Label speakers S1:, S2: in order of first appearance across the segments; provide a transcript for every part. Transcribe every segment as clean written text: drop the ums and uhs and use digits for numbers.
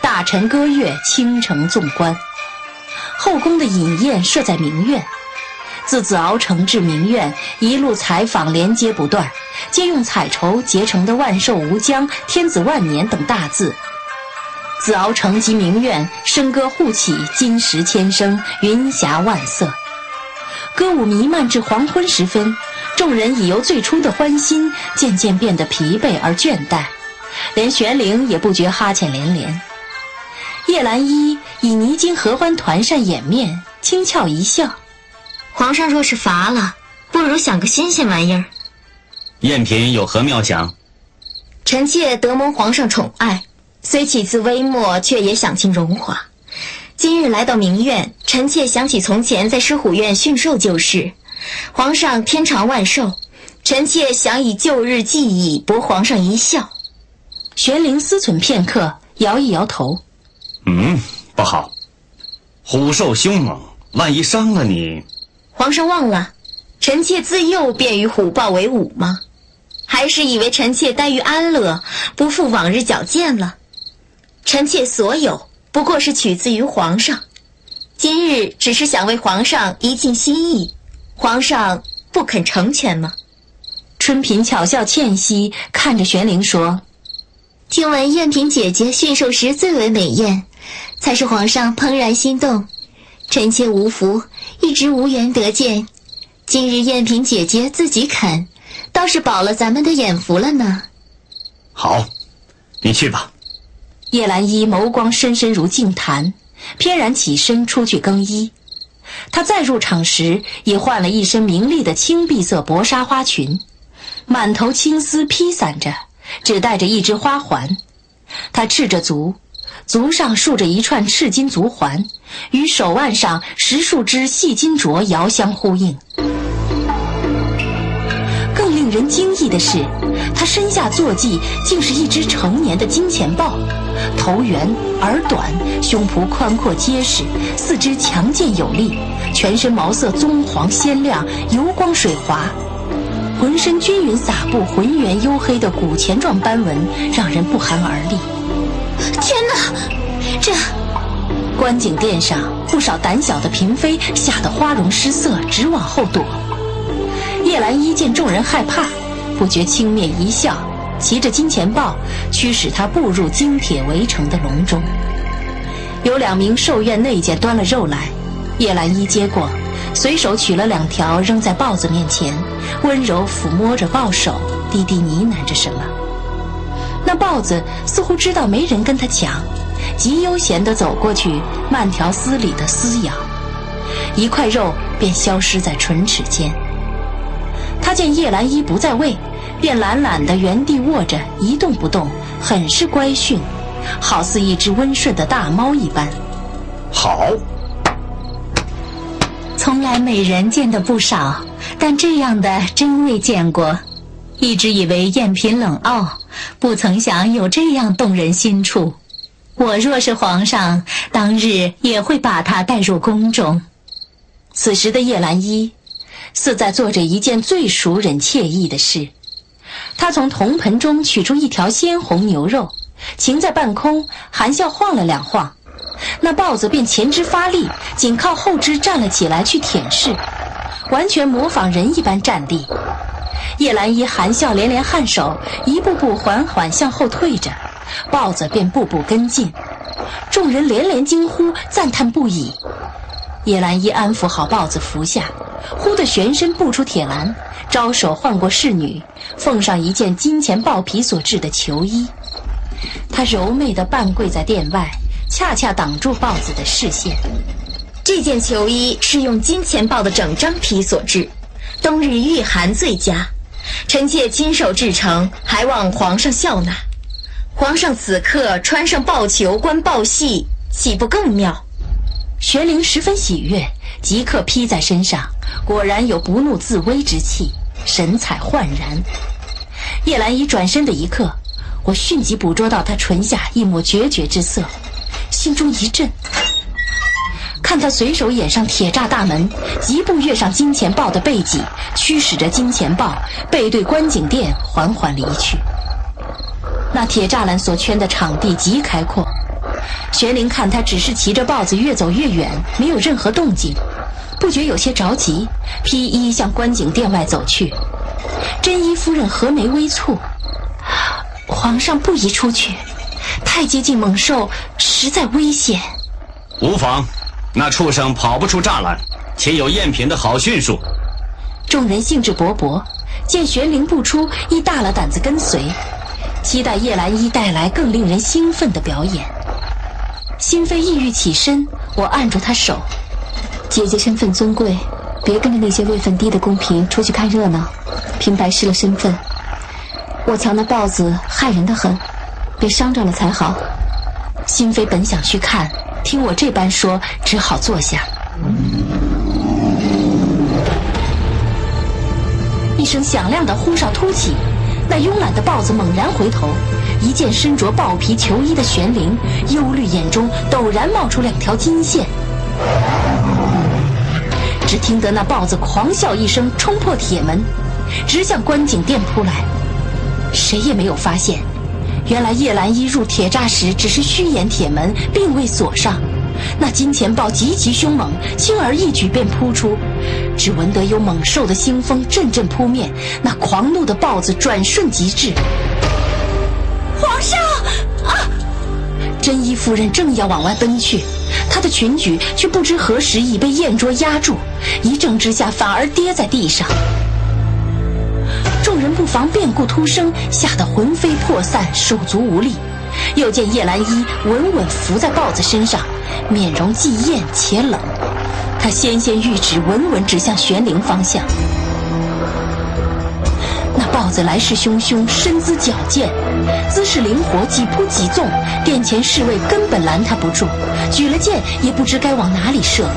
S1: 大臣歌乐，倾城纵观。后宫的饮宴设在明苑，自子敖城至明苑，一路采访连接不断，皆用彩绸结成的万寿无疆、天子万年等大字。子敖城及明苑，笙歌互起，金石千声，云霞万色。歌舞弥漫至黄昏时分，众人已由最初的欢欣渐渐变得疲惫而倦怠，连玄灵也不觉哈欠连连。叶澜依以泥金合欢团扇掩面，轻俏一笑：
S2: 皇上若是乏了，不如想个新鲜玩意儿。
S3: 赝品有何妙想？
S2: 臣妾得蒙皇上宠爱，虽起自微末，却也享尽荣华。今日来到明苑，臣妾想起从前在狮虎院驯兽旧事。皇上天长万寿，臣妾想以旧日记忆博皇上一笑。
S1: 玄灵思忖片刻，摇一摇头：
S3: 不好，虎兽凶猛，万一伤了你。
S2: 皇上忘了，臣妾自幼便与虎豹为伍吗？还是以为臣妾耽于安乐，不复往日矫健了？臣妾所有不过是取自于皇上，今日只是想为皇上一尽心意，皇上不肯成全吗？
S1: 春嫔巧笑倩兮，看着玄灵说：
S2: 听闻燕嫔姐姐驯兽时最为美艳，才是皇上怦然心动。臣妾无福，一直无缘得见，今日燕嫔姐姐自己肯，倒是饱了咱们的眼福了呢。
S3: 好，你去吧。
S1: 叶澜依眸光深深如镜潭，翩然起身出去更衣。她再入场时，已换了一身明丽的青碧色薄纱花裙，满头青丝披散着，只带着一只花环。她赤着足，足上束着一串赤金足环，与手腕上10数只细金镯遥相呼应。更令人惊异的是，她身下坐骑竟是一只成年的金钱豹，头圆耳短，胸脯宽阔结实，四肢强健有力，全身毛色棕黄鲜亮，油光水滑，浑身均匀撒布浑圆黝黑的古钱状斑纹，让人不寒而栗。
S2: 天哪，这……
S1: 观景殿上不少胆小的嫔妃吓得花容失色，直往后躲。叶澜依见众人害怕，不觉轻蔑一笑，骑着金钱豹驱使他步入金铁围城的笼中。有2名寿院内监端了肉来，叶澜依接过，随手取了2条扔在豹子面前，温柔抚摸着豹手，低低呢喃着什么。那豹子似乎知道没人跟他抢，极悠闲地走过去，慢条斯理地撕咬，一块肉便消失在唇齿间。他见叶澜依不在位，便懒懒地原地卧着，一动不动，很是乖驯，好似一只温顺的大猫一般。
S3: 好，
S4: 从来美人见得不少，但这样的真未见过。一直以为燕嫔冷傲，不曾想有这样动人心处。我若是皇上，当日也会把她带入宫中。
S1: 此时的叶澜依似在做着一件最熟人惬意的事。他从铜盆中取出一条鲜红牛肉，擎在半空，含笑晃了2晃，那豹子便前肢发力，紧靠后肢站了起来去舔舐，完全模仿人一般站立。叶澜依含笑连连颔首，一步步缓缓向后退着，豹子便步步跟进。众人连连惊呼，赞叹不已。叶澜依安抚好豹子服下，忽地旋身步出铁栏，招手唤过侍女，奉上一件金钱豹皮所制的裘衣。他柔媚地半跪在殿外，恰恰挡住豹子的视线。
S2: 这件裘衣是用金钱豹的整张皮所制，冬日御寒最佳，臣妾亲手制成，还望皇上笑纳。皇上此刻穿上豹裘观豹戏，岂不更妙？
S1: 玄灵十分喜悦，即刻披在身上，果然有不怒自威之气，神采焕然。叶澜依转身的一刻，我迅即捕捉到他唇下一抹决绝之色，心中一震，看他随手掩上铁栅大门，疾步跃上金钱豹的背脊，驱使着金钱豹背对观景殿缓缓离去。那铁栅栏所圈的场地极开阔， 玄灵看他只是骑着豹子越走越远，没有任何动静，不觉有些着急，披衣向观景殿外走去。真一夫人和眉微蹙，皇上不宜出去，太接近猛兽，实在危险。
S3: 无妨，那畜生跑不出栅栏，且有赝品的好驯术。
S1: 众人兴致勃勃，见玄灵不出，亦大了胆子跟随，期待叶澜依带来更令人兴奋的表演。心扉意欲起身，我按住他手。
S5: 姐姐身份尊贵，别跟着那些位分低的宫嫔出去看热闹，平白失了身份。我瞧那豹子害人的很，别伤着了才好。
S1: 心扉本想去看，听我这般说，只好坐下。一声响亮的呼哨突起，那慵懒的豹子猛然回头，一见身着豹皮裘衣的玄灵，忧虑眼中陡然冒出2条金线。只听得那豹子狂笑一声，冲破铁门，直向观景殿扑来。谁也没有发现，原来叶澜依入铁栅时只是虚掩铁门，并未锁上。那金钱豹极其凶猛，轻而易举便扑出，只闻得有猛兽的腥风阵阵扑面，那狂怒的豹子转瞬即至。皇上啊！真一夫人正要往外奔去，她的裙举却不知何时已被燕桌压住，一挣之下反而跌在地上。众人不防变故突生，吓得魂飞魄散，手足无力。又见叶澜依稳稳伏在豹子身上，面容既艳且冷，他纤纤玉指稳稳指向玄灵方向。那豹子来势汹汹，身姿矫健，姿势灵活，几扑几纵，殿前侍卫根本拦他不住，举了剑也不知该往哪里射。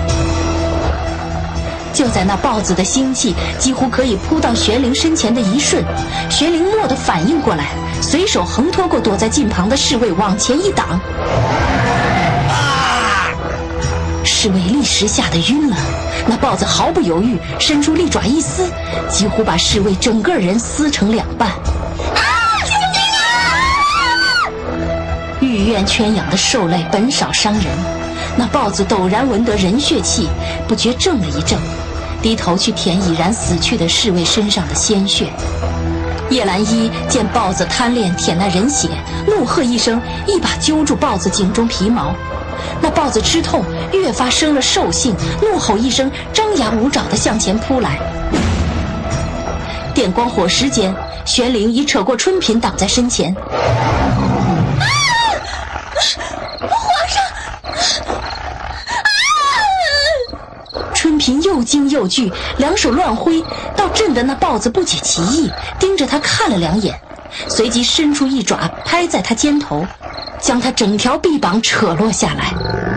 S1: 就在那豹子的心气几乎可以扑到玄灵身前的一瞬，玄灵蓦地反应过来，随手横拖过躲在近旁的侍卫，往前一挡。侍卫立时吓得晕了，那豹子毫不犹豫，伸出利爪一撕，几乎把侍卫整个人撕成2半。御苑圈养的兽类本少伤人，那豹子陡然闻得人血气，不觉怔了一怔，低头去舔已然死去的侍卫身上的鲜血。叶澜依见豹子贪恋舔那人血，怒喝一声，一把揪住豹子颈中皮毛。那豹子吃痛，越发生了兽性，怒吼一声，张牙舞爪地向前扑来。电光火石间，玄灵已扯过春嫔挡在身前。春嫔又惊又惧，2手乱挥，倒震得那豹子不解其意，盯着他看了2眼，随即伸出一爪拍在他肩头，将他整条臂膀扯落下来。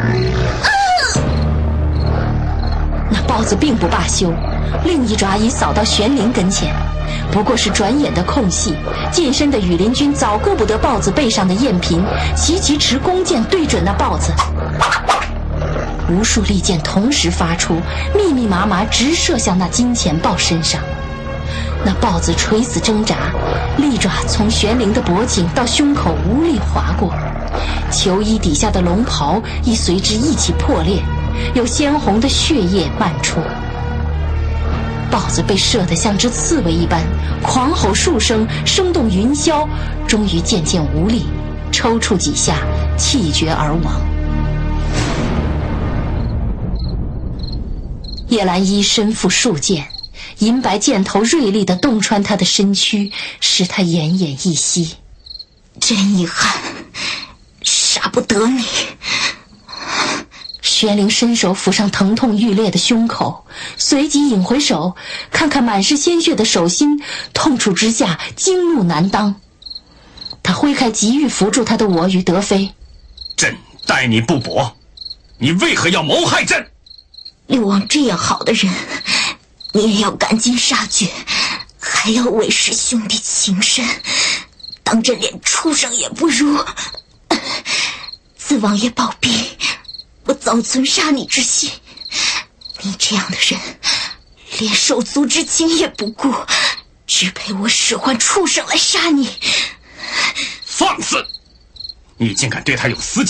S1: 那豹子并不罢休，另一爪已扫到玄灵跟前，不过是转眼的空隙，近身的羽林军早顾不得豹子背上的赝品，齐齐持弓箭对准那豹子。无数利箭同时发出，密密麻麻直射向那金钱豹身上。那豹子垂死挣扎，利爪从玄灵的脖颈到胸口无力划过，裘衣底下的龙袍亦随之一起破裂，有鲜红的血液漫出。豹子被射得像只刺猬一般，狂吼数声，声动云霄，终于渐渐无力，抽搐几下，气绝而亡。叶澜依身负数箭，银白箭头锐利地洞穿他的身躯，使他奄奄一息。
S2: 真遗憾，杀不得你。
S1: 玄灵伸手抚上疼痛欲裂的胸口，随即引回手，看看满是鲜血的手心，痛楚之下惊怒难当。他挥开急欲扶住他的我与德妃。
S3: 朕待你不薄，你为何要谋害朕？
S2: 六王这样好的人，你也要赶尽杀绝，还要为师兄弟情深，当真连畜生也不如。自王爷暴毙，我早存杀你之心。你这样的人，连手足之情也不顾，只配我使唤畜生来杀你。
S3: 放肆！你竟敢对他有私情！